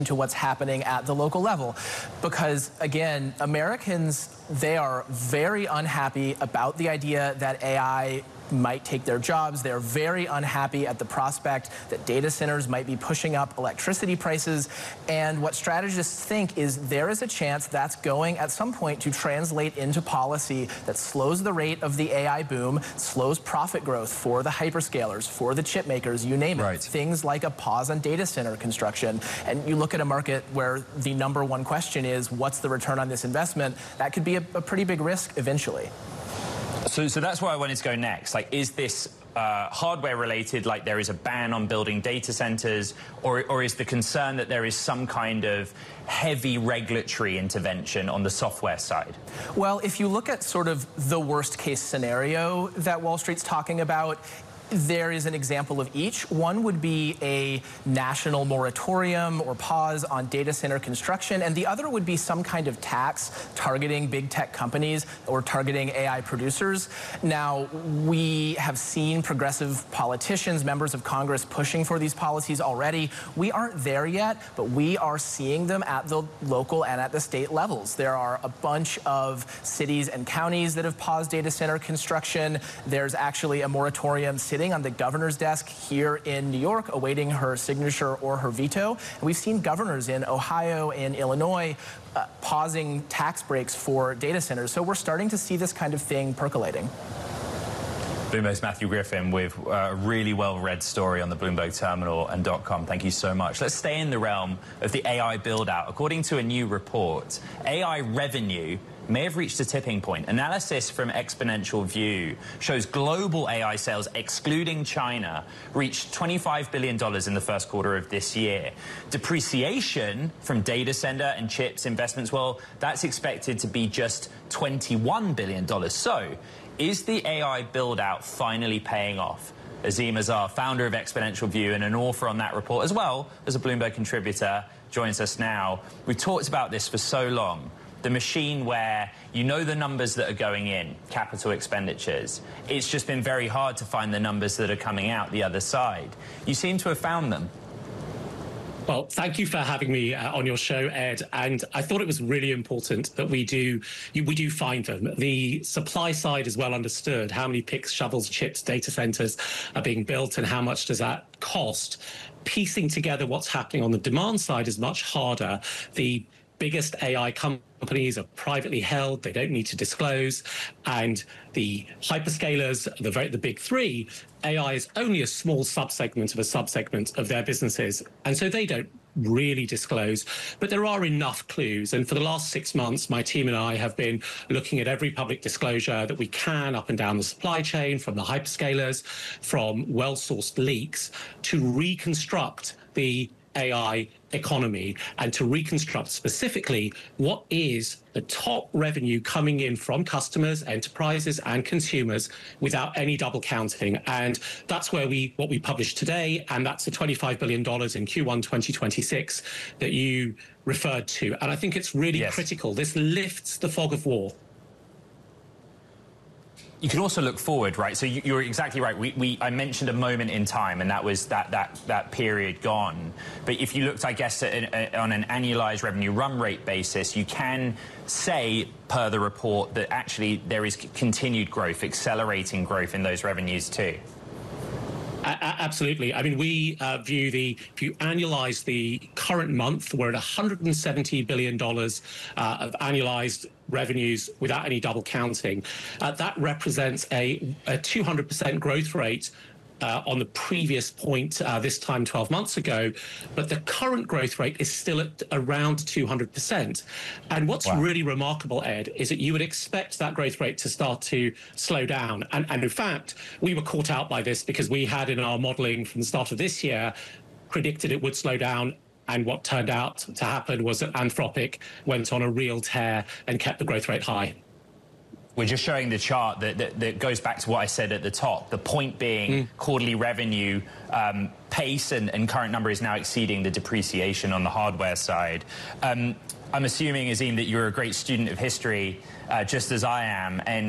to what's happening at the local level. Because again, Americans, they are very unhappy about the idea that AI might take their jobs. They're very unhappy at the prospect that data centers might be pushing up electricity prices. And what strategists think is there is a chance that's going at some point to translate into policy that slows the rate of the AI boom, slows profit growth for the hyperscalers, for the chip makers, you name it. Right. Things like a pause on data center construction. And you look at a market where the number one question is, what's the return on this investment? That could be a pretty big risk eventually. So that's where I wanted to go next. Like, is this hardware related, like there is a ban on building data centers, or is the concern that there is some kind of heavy regulatory intervention on the software side? Well, if you look at sort of the worst case scenario that Wall Street's talking about, there is an example of each. One would be a national moratorium or pause on data center construction, and the other would be some kind of tax targeting big tech companies or targeting AI producers. Now, we have seen progressive politicians, members of Congress pushing for these policies already. We aren't there yet, but we are seeing them at the local and at the state levels. There are a bunch of cities and counties that have paused data center construction. There's actually a moratorium sitting on the governor's desk here in New York, awaiting her signature or her veto. And we've seen governors in Ohio and Illinois pausing tax breaks for data centers. So we're starting to see this kind of thing percolating. Bloomberg's Matthew Griffin with a really well-read story on the Bloomberg Terminal and .com. Thank you so much. Let's stay in the realm of the AI build-out. According to a new report, AI revenue may have reached a tipping point. Analysis from Exponential View shows global AI sales, excluding China, reached $25 billion in the first quarter of this year. Depreciation from data center and chips investments, well, that's expected to be just $21 billion. So, is the AI build-out finally paying off? Azeem Azhar, founder of Exponential View and an author on that report, as well as a Bloomberg contributor, joins us now. We've talked about this for so long. The machine where you know the numbers that are going in, capital expenditures. It's just been very hard to find the numbers that are coming out the other side. You seem to have found them. Well, thank you for having me on your show, Ed. And I thought it was really important that we do find them. The supply side is well understood. How many picks, shovels, chips, data centers are being built, and how much does that cost? Piecing together what's happening on the demand side is much harder. The biggest AI companies are privately held. They don't need to disclose. And the hyperscalers, the big three, AI is only a small subsegment of a subsegment of their businesses. And so they don't really disclose. But there are enough clues. And for the last 6 months, my team and I have been looking at every public disclosure that we can up and down the supply chain, from the hyperscalers, from well-sourced leaks, to reconstruct the AI economy and to reconstruct specifically what is the top revenue coming in from customers, enterprises and consumers without any double counting. And that's where what we published today, and that's the $25 billion in Q1 2026 that you referred to. And I think it's really critical. This lifts the fog of war. You can also look forward, right? So you're exactly right. I mentioned a moment in time, and that was that period gone. But if you looked, I guess, on an annualized revenue run rate basis, you can say, per the report, that actually there is continued growth, accelerating growth in those revenues too. Absolutely. I mean, we view if you annualize the current month, we're at $170 billion of annualized revenues without any double counting. That represents a 200% growth rate on the previous point this time 12 months ago, but the current growth rate is still at around 200%. And what's really remarkable, Ed, is that you would expect that growth rate to start to slow down. And in fact, we were caught out by this because we had in our modeling from the start of this year predicted it would slow down. And what turned out to happen was that Anthropic went on a real tear and kept the growth rate high. We're just showing the chart that goes back to what I said at the top. The point being quarterly revenue pace and current number is now exceeding the depreciation on the hardware side. I'm assuming, Azeem, that you're a great student of history, just as I am. And